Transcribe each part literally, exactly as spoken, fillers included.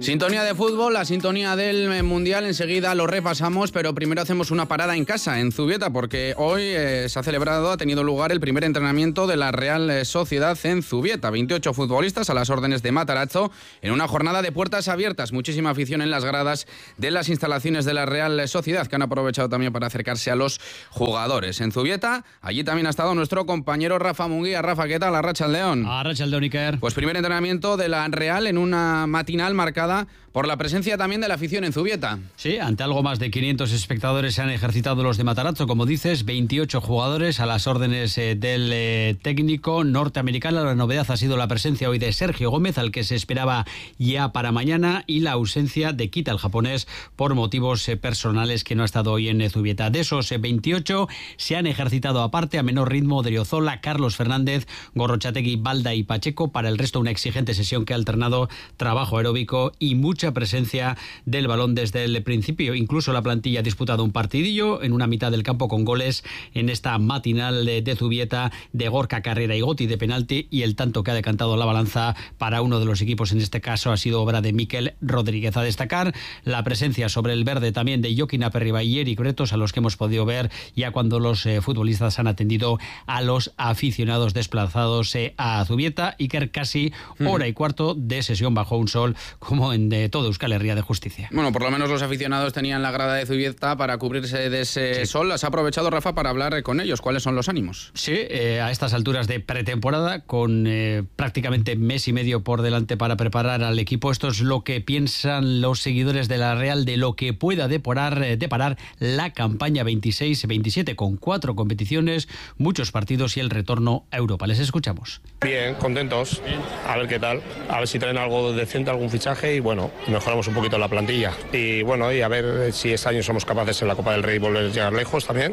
Sintonía de fútbol, la sintonía del Mundial, enseguida lo repasamos, pero primero hacemos una parada en casa, en Zubieta, porque hoy eh, se ha celebrado, ha tenido lugar el primer entrenamiento de la Real Sociedad en Zubieta. veintiocho futbolistas a las órdenes de Matarazzo en una jornada de puertas abiertas. Muchísima afición en las gradas de las instalaciones de la Real Sociedad, que han aprovechado también para acercarse a los jugadores. En Zubieta, allí también ha estado nuestro compañero Rafa Munguía. Rafa, ¿qué tal? Arratsaldeon. Arratsaldeon, Iker. Pues primer entrenamiento de la Real en una matinal marcada por la presencia también de la afición en Zubieta. Sí, ante algo más de quinientos espectadores se han ejercitado los de Matarazzo, como dices, veintiocho jugadores a las órdenes eh, del eh, técnico norteamericano. La novedad ha sido la presencia hoy de Sergio Gómez, al que se esperaba ya para mañana, y la ausencia de Kita, el japonés, por motivos eh, personales, que no ha estado hoy en eh, Zubieta. De esos eh, veintiocho se han ejercitado aparte a menor ritmo Odriozola, Carlos Fernández, Gorrochategui, Balda y Pacheco. Para el resto, una exigente sesión que ha alternado trabajo aeróbico y mucha presencia del balón desde el principio. Incluso la plantilla ha disputado un partidillo en una mitad del campo con goles en esta matinal de, de Zubieta de Gorka Carrera y Goti de penalti, y el tanto que ha decantado la balanza para uno de los equipos en este caso ha sido obra de Miquel Rodríguez. A destacar la presencia sobre el verde también de Joaquín Aperriba y Eric Bretos, a los que hemos podido ver ya cuando los eh, futbolistas han atendido a los aficionados desplazados eh, a Zubieta. Iker, casi hora y cuarto de sesión bajo un sol como en de todo Euskal Herria de Justicia. Bueno, por lo menos los aficionados tenían la grada de Zubieta para cubrirse de ese sí. sol. ¿Has aprovechado, Rafa, para hablar con ellos? ¿Cuáles son los ánimos? Sí, eh, a estas alturas de pretemporada, con eh, prácticamente mes y medio por delante para preparar al equipo, esto es lo que piensan los seguidores de la Real de lo que pueda deparar, eh, deparar la campaña veintiséis veintisiete, con cuatro competiciones, muchos partidos y el retorno a Europa. Les escuchamos. Bien, contentos. Bien. A ver qué tal. A ver si traen algo decente, algún fichaje, y bueno, mejoramos un poquito la plantilla. Y bueno, y a ver si este año somos capaces en la Copa del Rey volver a llegar lejos también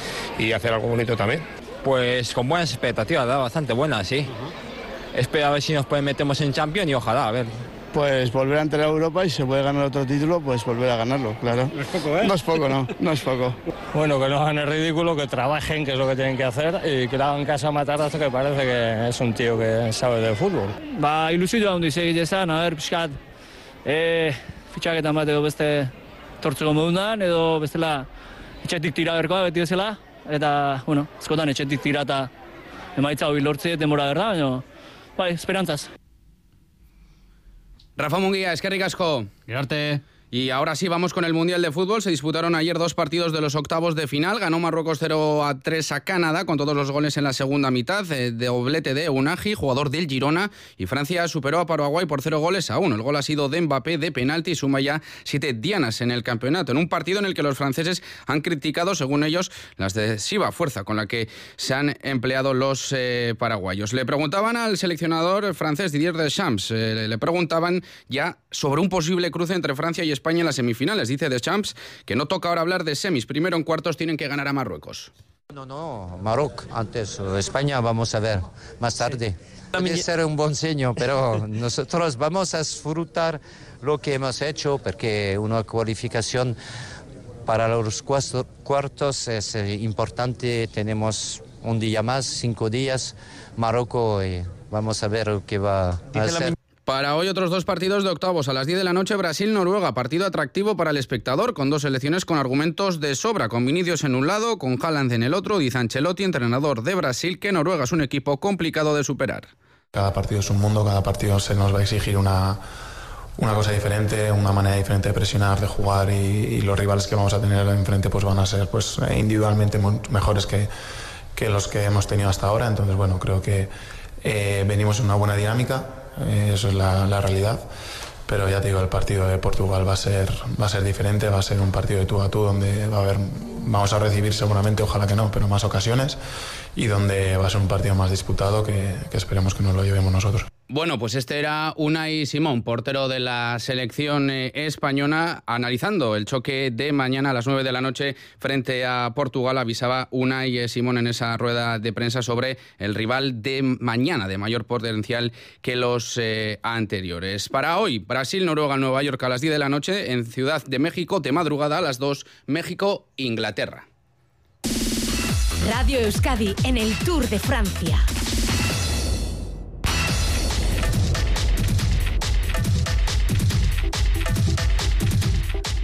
y hacer algo bonito también. Pues con buenas expectativas, ¿verdad? Bastante buenas, sí. Uh-huh. Espero a ver si nos pues, metemos en Champions y ojalá, a ver. Pues volver a entrar a Europa, y si se puede ganar otro título, pues volver a ganarlo, claro. No es poco, ¿eh? No es poco, no, no es poco. Bueno, que no hagan el ridículo, que trabajen, que es lo que tienen que hacer, y que le hagan caso a Matarazzo, que parece que es un tío que sabe de fútbol. Ba, ilusio handi segite zan, a ver, pixkat, eh, fitxaketan bat edo beste tortzeko modunan, edo bestela etxetik tira berkoa beti bezala, eta, bueno, askotan etxetik tira eta emaitza hori lortze denbora berda, baina, bai, esperantzaz. Rafa Munguía, eskerrik asko. Gerarte. Y ahora sí, vamos con el Mundial de Fútbol. Se disputaron ayer dos partidos de los octavos de final. Ganó Marruecos cero a tres a Canadá, con todos los goles en la segunda mitad, de doblete de Unagi, jugador del Girona. Y Francia superó a Paraguay por cero goles a uno. El gol ha sido de Mbappé de penalti y suma ya siete dianas en el campeonato. En un partido en el que los franceses han criticado, según ellos, la excesiva fuerza con la que se han empleado los eh, paraguayos. Le preguntaban al seleccionador francés Didier Deschamps, eh, le preguntaban ya sobre un posible cruce entre Francia y España España en las semifinales. Dice Deschamps que no toca ahora hablar de semis. Primero, en cuartos tienen que ganar a Marruecos. No, no, Marruecos antes, España vamos a ver más tarde. Puede ser un buen signo, pero nosotros vamos a disfrutar lo que hemos hecho, porque una cualificación para los cuartos es importante. Tenemos un día más, cinco días, Marruecos, y vamos a ver lo que va a hacer. Para hoy otros dos partidos de octavos. A las diez de la noche, Brasil-Noruega. Partido atractivo para el espectador, con dos selecciones con argumentos de sobra. Con Vinicius en un lado, con Haaland en el otro. Dice Ancelotti, entrenador de Brasil, que Noruega es un equipo complicado de superar. Cada partido es un mundo, cada partido se nos va a exigir una, una cosa diferente, una manera diferente de presionar, de jugar, y, y los rivales que vamos a tener enfrente pues van a ser pues individualmente mejores que, que los que hemos tenido hasta ahora. Entonces, bueno, creo que eh, venimos en una buena dinámica. Eso es la, la realidad, pero ya te digo, el partido de Portugal va a ser va a ser diferente, va a ser un partido de tú a tú, donde va a haber, vamos a recibir seguramente, ojalá que no, pero más ocasiones, y donde va a ser un partido más disputado, que, que esperemos que nos lo llevemos nosotros. Bueno, pues este era Unai Simón, portero de la selección eh, española, analizando el choque de mañana a las nueve de la noche frente a Portugal. Avisaba Unai Simón en esa rueda de prensa sobre el rival de mañana, de mayor potencial que los eh, anteriores. Para hoy, Brasil-Noruega, Nueva York a las diez de la noche, en Ciudad de México, de madrugada a las dos, México-Inglaterra. Radio Euskadi en el Tour de Francia.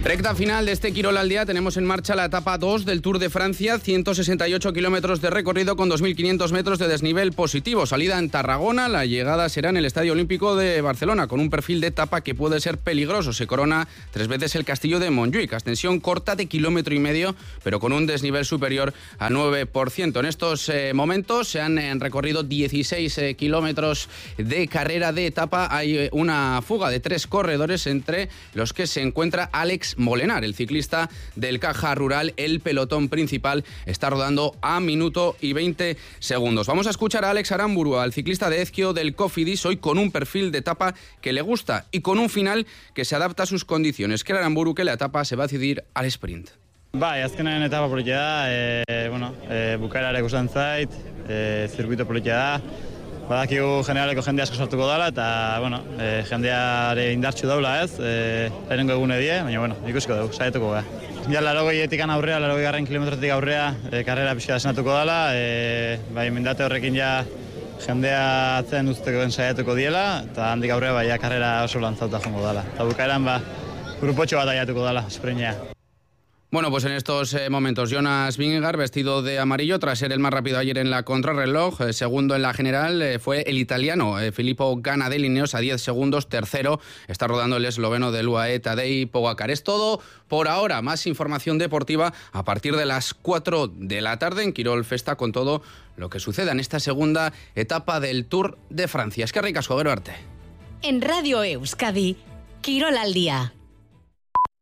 Recta final de este Quirol al día, tenemos en marcha la etapa dos del Tour de Francia, ciento sesenta y ocho kilómetros de recorrido con dos mil quinientos metros de desnivel positivo. Salida en Tarragona, la llegada será en el Estadio Olímpico de Barcelona, con un perfil de etapa que puede ser peligroso. Se corona tres veces el castillo de Montjuic, ascensión corta de kilómetro y medio, pero con un desnivel superior al nueve por ciento. En estos eh, momentos se han eh, recorrido dieciséis eh, kilómetros de carrera de etapa. Hay eh, una fuga de tres corredores, entre los que se encuentra Alex Molenar, el ciclista del Caja Rural. El pelotón principal está rodando a minuto y veinte segundos. Vamos a escuchar a Alex Aramburu, al ciclista de Ezquio del Cofidis, hoy con un perfil de etapa que le gusta y con un final que se adapta a sus condiciones. Que Aramburu que la etapa se va a decidir al sprint. Bai, azkenean etapa politia da, e, bueno, e, bukaerara ikusten zait, e, zirkuito politia da. Badakigu generaleko jende asko sartuko dala, eta, bueno, e, jendeare indartxu daula ez, e, lehenengo egune die, baina, bueno, ikusiko dugu, saietuko gara. Ja, larogeietik aurrea, larogei garren kilometrotik aurrea, e, karrera pixka desenatuko dala, e, bai, mendate horrekin ja jendea atzen uzteko den saietuko diela, eta handik aurrea, bai, ja, karrera oso lantzauta jongo dala. Eta bukaeran, ba, grupotxo bat aiatuko dala, esprinea. Bueno, pues en estos eh, momentos Jonas Vingegaard, vestido de amarillo tras ser el más rápido ayer en la contrarreloj. Eh, segundo en la general eh, fue el italiano eh, Filippo Ganna de Ineos a diez segundos. Tercero está rodando el esloveno del U A E Tadej Pogačar. Es todo por ahora. Más información deportiva a partir de las cuatro de la tarde en Quirol Festa, con todo lo que suceda en esta segunda etapa del Tour de Francia. Es que ricas, Gero Arte. En Radio Euskadi, Quirol al día.